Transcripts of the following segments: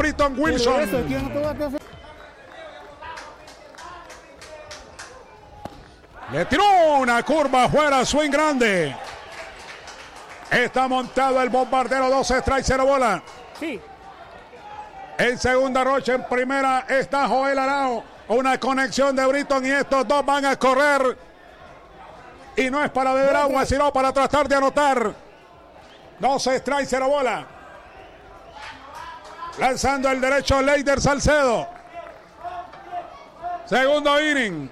Britton Wilson. Le tiró una curva afuera, swing grande. Está montado el bombardero, 2 strikes, 0 bola. Sí. En segunda, Rocha. En primera está Joel Arao. Una conexión de Britton y estos dos van a correr. Y no es para beber agua, sino para tratar de anotar. 2 strikes, 0 bola. Lanzando el derecho Leider Salcedo. Segundo inning.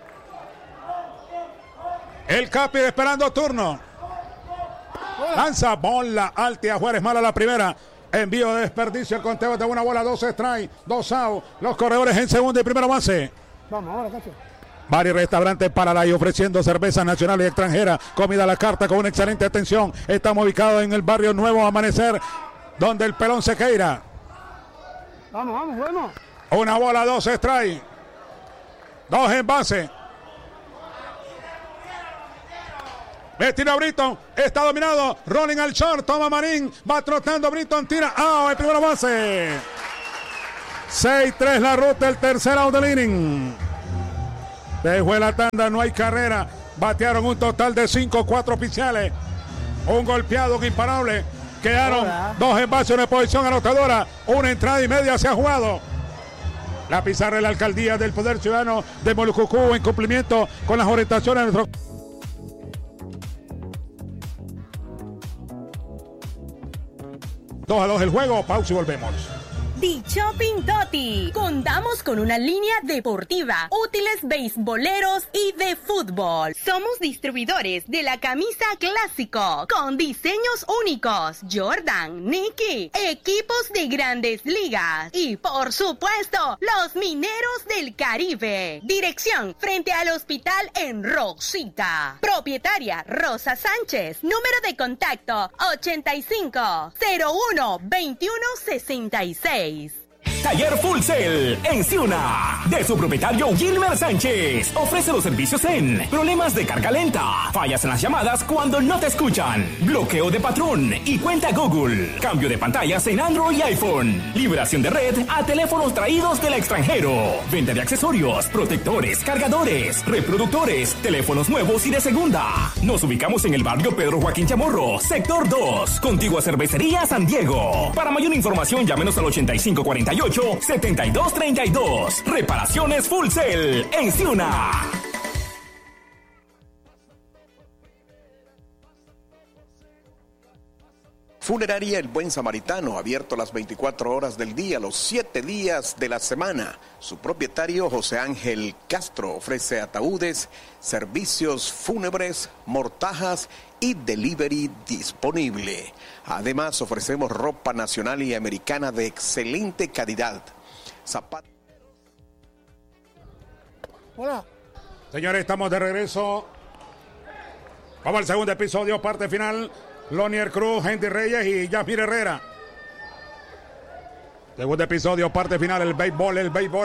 El Capi esperando turno. Lanza bola alta afuera, es mala la primera. Envío de desperdicio, el conteo de una bola, 2 strikes, 2 out. Los corredores en segunda y primera base. Vamos, ahora, Cacho. Bar y restaurante Paradise ofreciendo cerveza nacional y extranjera, comida a la carta con una excelente atención. Estamos ubicados en el barrio Nuevo Amanecer, donde el pelón Sequeira. Vamos. Una bola, 2 strikes, 2 en base. Le tira Britton, está dominado, rolling al short, toma Marín, va trotando Britton, tira, en primera base. 6-3 la ruta, el tercer out del inning. Dejó la tanda, no hay carrera, batearon un total de 5-4 oficiales. Un golpeado, un imparable. Quedaron 2 en base, una posición anotadora, una entrada y media se ha jugado. La pizarra de la alcaldía del Poder Ciudadano de Molucucú en cumplimiento con las orientaciones de nuestro... 2-2 el juego, pausa y volvemos. The Shopping Doti. Contamos con una línea deportiva, útiles beisboleros y de fútbol. Somos distribuidores de la camisa clásico con diseños únicos, Jordan, Nike, equipos de grandes ligas y por supuesto los mineros del Caribe. Dirección frente al hospital en Rosita. Propietaria Rosa Sánchez. Número de contacto 85 01 21 66. Taller Full Cell en Ciuna, de su propietario Gilmer Sánchez. Ofrece los servicios en problemas de carga lenta, fallas en las llamadas cuando no te escuchan, bloqueo de patrón y cuenta Google, cambio de pantallas en Android y iPhone, liberación de red a teléfonos traídos del extranjero, venta de accesorios, protectores, cargadores, reproductores, teléfonos nuevos y de segunda. Nos ubicamos en el barrio Pedro Joaquín Chamorro, sector 2, contigua Cervecería San Diego. Para mayor información llámenos al 8548-7232. Reparaciones Full Cell en Ciuna. Funeraria El Buen Samaritano, abierto las 24 horas del día, los 7 días de la semana. Su propietario, José Ángel Castro, ofrece ataúdes, servicios fúnebres, mortajas y delivery disponible. Además, ofrecemos ropa nacional y americana de excelente calidad. Zapatos. Hola. Señores, estamos de regreso. Vamos al segundo episodio, parte final. Lonier Cruz, Henry Reyes y Yasmir Herrera. Segundo episodio, parte final, el béisbol.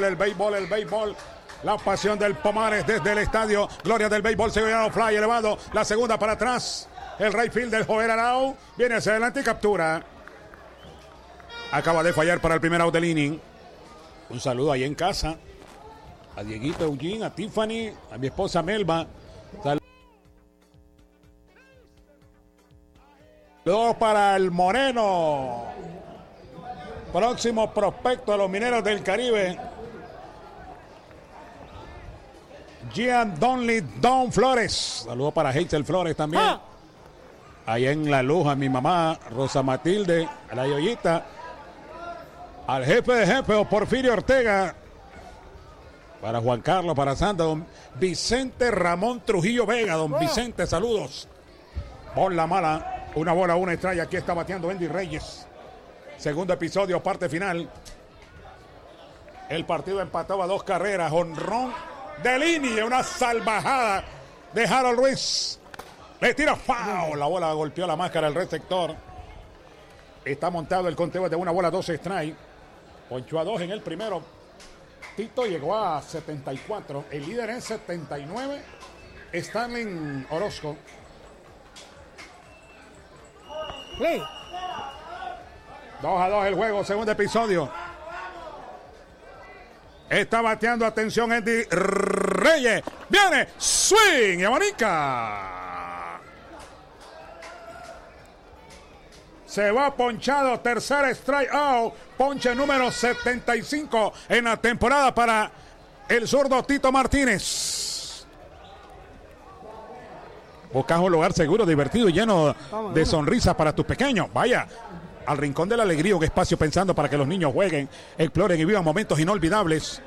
La pasión del Pomares desde el estadio. Gloria del béisbol, se ve fly elevado. La segunda para atrás. El right field del Joel Arao. Viene hacia adelante y captura. Acaba de fallar para el primer out del inning. Un saludo ahí en casa. A Dieguito Eugene, a Tiffany, a mi esposa Melba. Saludos para el Moreno. Próximo prospecto de los Mineros del Caribe. Gian Donley Don Flores. Saludos para Hazel Flores también. Ahí en La Luz a mi mamá, Rosa Matilde, a la Yoyita. Al jefe de jefe, Porfirio Ortega. Para Juan Carlos, para Santa, don Vicente Ramón Trujillo Vega. Don Vicente, saludos. Bola mala. Una bola, una estrella. Aquí está bateando Henry Reyes. Segundo episodio, parte final. El partido empataba 2 carreras. Jonrón de línea. Una salvajada de Harold Ruiz. Le tira foul. La bola golpeó la máscara del receptor. Está montado el conteo de una bola, 2 strike. Ponchó a 2 en el primero. Tito llegó a 74. El líder es 79. Stanley Orozco. Play. 2-2 el juego, segundo episodio. Está bateando, atención, Eddie Reyes. Viene, swing y abanica. Se va ponchado, tercer strikeout. Ponche número 75 en la temporada para el zurdo Tito Martínez. Buscas un lugar seguro, divertido y lleno de sonrisas para tus pequeños. Vaya al rincón de la alegría, un espacio pensando para que los niños jueguen, exploren y vivan momentos inolvidables.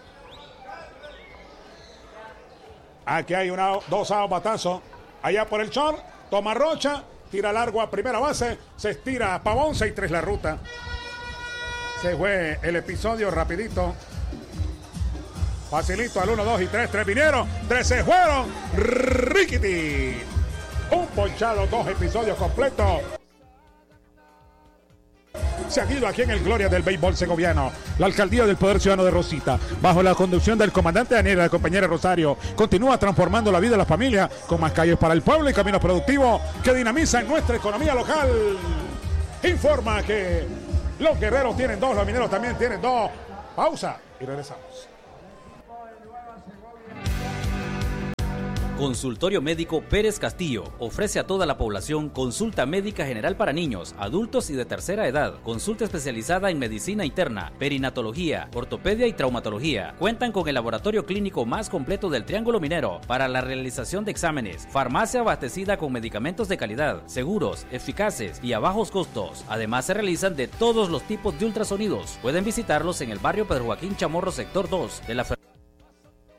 Aquí hay dos outs, batazo. Allá por el short, toma Rocha, tira largo a primera base, se estira a Pavón, 6-3 la ruta. Se fue el episodio rapidito. Facilito al 1, 2 y 3. 3 vinieron, 3 se fueron. Riquiti. Un ponchado, 2 episodios completos. Seguido aquí en el Gloria del Béisbol Segoviano. La Alcaldía del Poder Ciudadano de Rosita, bajo la conducción del comandante Daniel y la compañera Rosario, continúa transformando la vida de la familia con más calles para el pueblo y caminos productivos que dinamizan nuestra economía local. Informa que los guerreros tienen 2, los mineros también tienen 2. Pausa y regresamos. Consultorio Médico Pérez Castillo ofrece a toda la población consulta médica general para niños, adultos y de tercera edad, consulta especializada en medicina interna, perinatología, ortopedia y traumatología. Cuentan con el laboratorio clínico más completo del Triángulo Minero para la realización de exámenes, farmacia abastecida con medicamentos de calidad, seguros, eficaces y a bajos costos. Además se realizan de todos los tipos de ultrasonidos. Pueden visitarlos en el barrio Pedro Joaquín Chamorro, sector 2 de la